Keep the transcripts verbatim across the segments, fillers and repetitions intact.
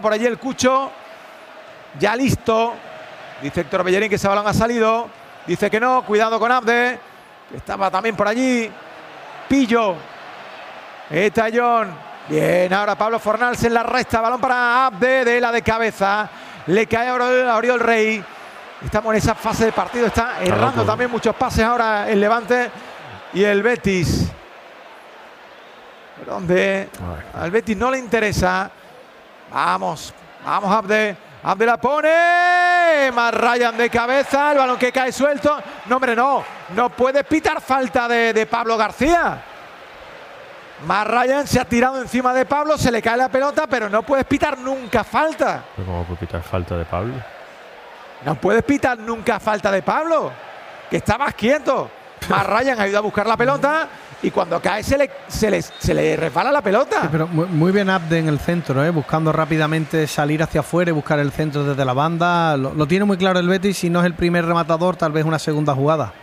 Por allí el Cucho, ya listo. Dice Héctor Bellerín que ese balón ha salido. Dice que no, cuidado con Abde, que estaba también por allí. Pillo. Etallón. Bien, ahora Pablo Fornals en la recta. Balón para Abde, de la de cabeza. Le cae a Oriol Rey. Estamos en esa fase de partido. Está errando también muchos pases ahora el Levante y el Betis. Donde al Betis no le interesa. Vamos, vamos Abde. Abde la pone. Más Ryan de cabeza. El balón que cae suelto. No, hombre, no. No puede pitar falta de, de Pablo García. Más Ryan se ha tirado encima de Pablo. Se le cae la pelota, pero no puedes pitar nunca falta. ¿Cómo puede pitar falta de Pablo? No puedes pitar nunca falta de Pablo. Que estabas quieto. Más Ryan ayuda a buscar la pelota. Y cuando cae se le, se le, se le resbala la pelota. Sí, pero muy, muy bien Abde en el centro, ¿eh? Buscando rápidamente salir hacia afuera y buscar el centro desde la banda. Lo, lo tiene muy claro el Betis. Si no es el primer rematador, tal vez una segunda jugada.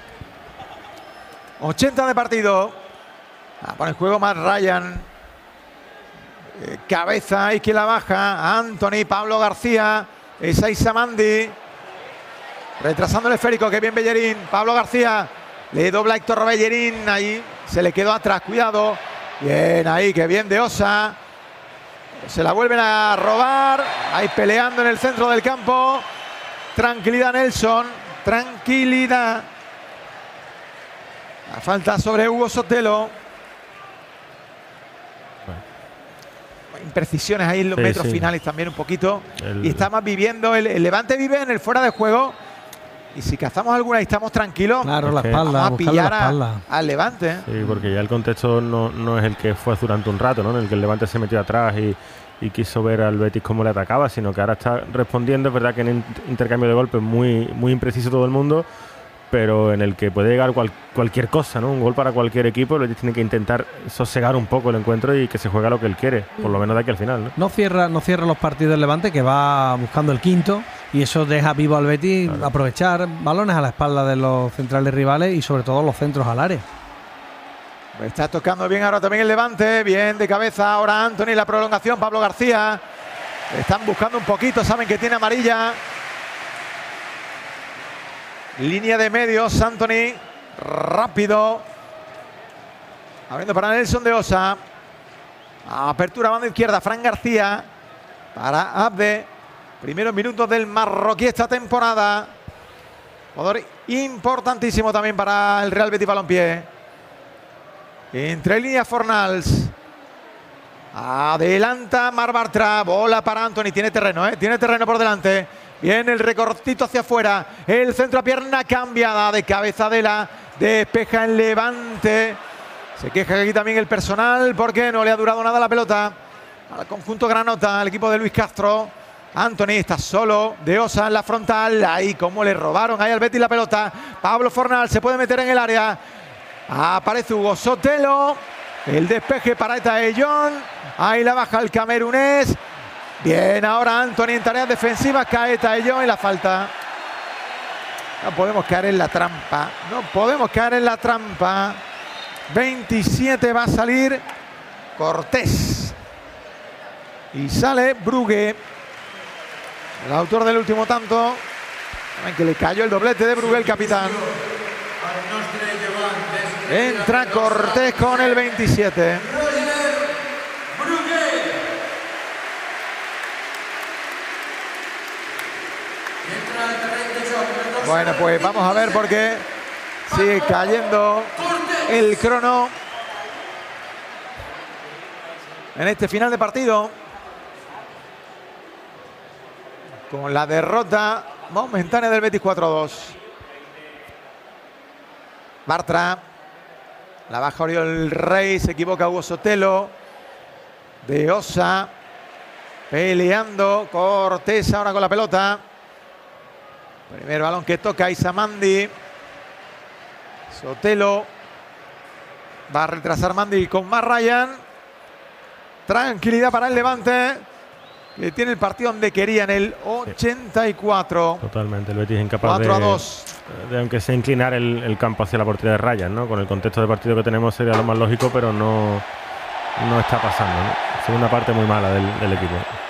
ochenta de partido. Ah, pone en juego más Ryan. Eh, cabeza y que la baja. Anthony, Pablo García. Esa Isamandi. Retrasando el esférico. Que bien Bellerín. Pablo García. Le dobla Héctor Bellerín, ahí se le quedó atrás, cuidado. Bien ahí, que bien de Osa. Se la vuelven a robar. Ahí peleando en el centro del campo. Tranquilidad Nelson, tranquilidad. La falta sobre Hugo Sotelo. Bueno. Imprecisiones ahí en los sí, metros sí. finales también un poquito. El... Y está más viviendo, el, el Levante vive en el fuera de juego. Y si cazamos alguna y estamos tranquilos, claro, la espalda, vamos a pillar la espalda. A, al Levante. Sí, porque ya el contexto no, no es el que fue durante un rato, ¿no? En el que el Levante se metió atrás y, y quiso ver al Betis cómo le atacaba, sino que ahora está respondiendo. Es verdad que en intercambio de golpes muy, muy impreciso todo el mundo, pero en el que puede llegar cual, cualquier cosa, ¿no? Un gol para cualquier equipo. El Betis tiene que intentar sosegar un poco el encuentro y que se juega lo que él quiere, por lo menos de aquí al final, ¿no? No cierra, no cierra los partidos del Levante, que va buscando el quinto. Y eso deja vivo al Betis, claro. Aprovechar balones a la espalda de los centrales rivales y sobre todo los centros al área. Está tocando bien ahora también el Levante, bien de cabeza ahora Anthony, la prolongación, Pablo García. Están buscando un poquito, saben que tiene amarilla. Línea de medios, Anthony, rápido. Abriendo para Nelson de Osa. Apertura banda izquierda, Fran García para Abde. Primeros minutos del marroquí esta temporada. Jugador importantísimo también para el Real Betis Balompié. Entre líneas Fornals. Adelanta Mar Bartra. Bola para Anthony. Tiene terreno, ¿eh? Tiene terreno por delante. Viene el recortito hacia afuera. El centro a pierna cambiada de cabeza de la. Despeja el Levante. Se queja aquí también el personal porque no le ha durado nada la pelota al conjunto granota, al equipo de Luis Castro. Anthony está solo, de Osa en la frontal. Ahí como le robaron ahí al Betis la pelota. Pablo Fornals se puede meter en el área. Aparece Hugo Sotelo. El despeje para Etallón. Ahí la baja el camerunés. Bien, ahora Anthony en tareas defensivas. Cae Etallón y la falta. No podemos caer en la trampa. No podemos caer en la trampa. veintisiete va a salir Cortés. Y sale Brugge. El autor del último tanto, que le cayó el doblete de Brugge, el capitán. Entra Cortés con el veintisiete. Bueno, pues vamos a ver porque sigue cayendo el crono en este final de partido. Con la derrota momentánea del Betis cuatro a dos. Bartra. La baja Oriol Rey. Se equivoca Hugo Sotelo. De Osa. Peleando. Cortés ahora con la pelota. Primer balón que toca Isamandi. Sotelo. Va a retrasar Mandi con más Ryan. Tranquilidad para el Levante. Que tiene el partido donde quería en el ochenta y cuatro. Totalmente, el Betis es incapaz de, cuatro a dos. de, aunque sea inclinar el, el campo hacia la portería de Ryan, ¿no? Con el contexto de partido que tenemos sería lo más lógico, pero no, no está pasando, ¿no? Segunda parte muy mala del, del equipo.